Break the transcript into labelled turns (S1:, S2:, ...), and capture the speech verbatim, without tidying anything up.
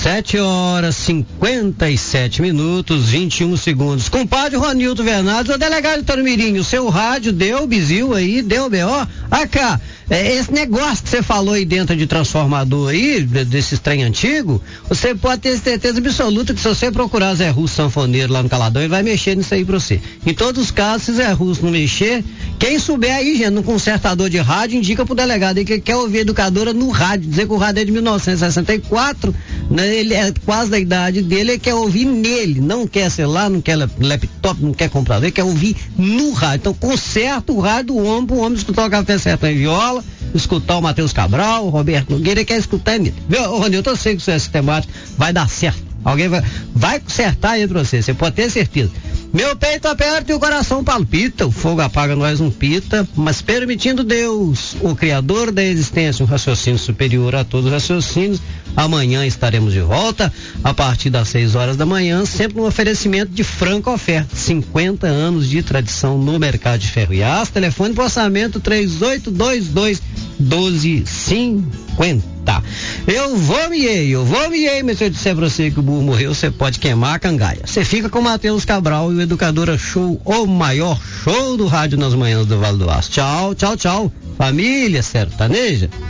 S1: Sete horas, cinquenta e sete minutos, vinte e um segundos. Compadre Ronildo Bernardes, o delegado Tormirinho, o seu rádio deu bizil aí, deu B O. Ah, cá, é, esse negócio que você falou aí dentro de transformador aí, desse trem antigo, você pode ter certeza absoluta que se você procurar Zé Russo sanfoneiro lá no Caladão, ele vai mexer nisso aí pra você. Em todos os casos, se Zé Russo não mexer, quem souber aí, gente, no consertador de rádio, indica pro delegado aí que quer ouvir educadora no rádio, dizer que o rádio é de mil novecentos e sessenta e quatro, né? Ele é quase da idade dele, ele quer ouvir nele, não quer celular, não quer laptop, não quer computador, ele quer ouvir no rádio. Então conserta o rádio do homem, pro homem escutar o Café Sertão em Viola, escutar o Matheus Cabral, o Roberto Nogueira, ele quer escutar nele. Viu, Ronildo, eu sei que isso é sistemático, vai dar certo. Alguém vai, vai consertar aí pra você, você pode ter certeza. Meu peito aperta e o coração palpita, o fogo apaga, nós um pita, mas permitindo Deus, o Criador da existência, um raciocínio superior a todos os raciocínios, amanhã estaremos de volta, a partir das seis horas da manhã, sempre um oferecimento de franca oferta, cinquenta anos de tradição no mercado de ferro e aço, telefone para orçamento três oito dois dois, um dois cinco zero. Eu vou miei, eu vou miei, mas se eu disser pra você que o burro morreu, você pode queimar a cangaia. Você fica com o Matheus Cabral e o Educadora Show, o maior show do rádio nas manhãs do Vale do Aço. Tchau, tchau, tchau. Família sertaneja.